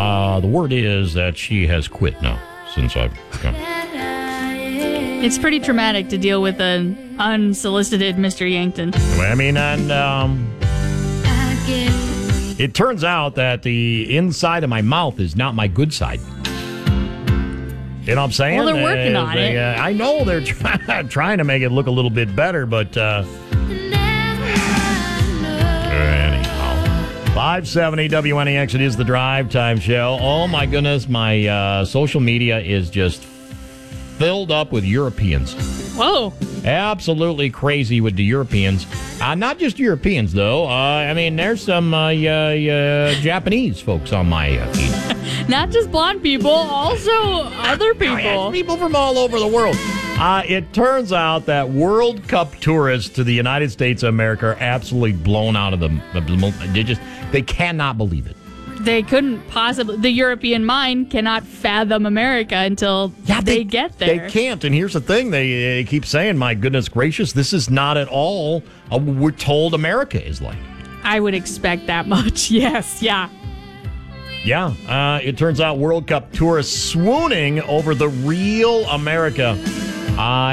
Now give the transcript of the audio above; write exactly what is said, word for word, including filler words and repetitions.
Uh, the word is that she has quit now since I've gone. It's pretty traumatic to deal with an unsolicited Mister Yankton. I mean, and um, it turns out that the inside of my mouth is not my good side. You know what I'm saying? Well, they're working uh, on they, it. Uh, I know they're try- trying to make it look a little bit better, but uh, anyhow. five seventy W N E X, it is the Drive Time Show. Oh, my goodness, my uh, social media is just filled up with Europeans. Whoa. Absolutely crazy with the Europeans. Uh, not just Europeans, though. Uh, I mean, there's some uh, uh, uh, Japanese folks on my uh, feed. Not just blonde people, also other people. People from all over the world. Uh, it turns out that World Cup tourists to the United States of America are absolutely blown out of them. They just, they cannot believe it. They couldn't possibly, the European mind cannot fathom America until Yeah, they, they get there. They can't. And here's the thing. They, uh, keep saying, my goodness gracious, this is not at all uh, what we're told America is like. I would expect that much. Yes, yeah. Yeah, uh, it turns out World Cup tourists swooning over the real America. Uh,